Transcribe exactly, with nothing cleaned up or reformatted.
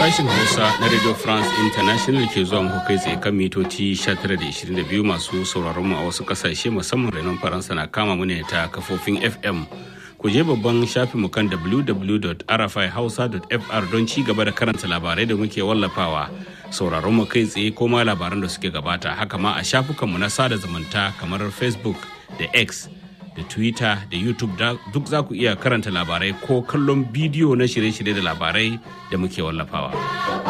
Sashen Hausa na Radio France International ke zuwa muku kai tsaye kan mitoci sha tara da ishirin da biyu masu sauraron mu a wasu kasashe musamman renon Faransa na kama mu ne ta kafofin F M. Ku je babban shafinmu kan w w w dot r f i hausa dot f r don ci gaba da karanta labarai da muke wallafawa. Sauraron mu kai tsaye ko ma labaran da suke gabata, haka ma a shafukanmu na sada zumunta kamar Facebook da X da Twitter da YouTube duk za ku iya karanta labarai ko kallon bidiyo na shirye-shirye da labarai da muke wallafawa.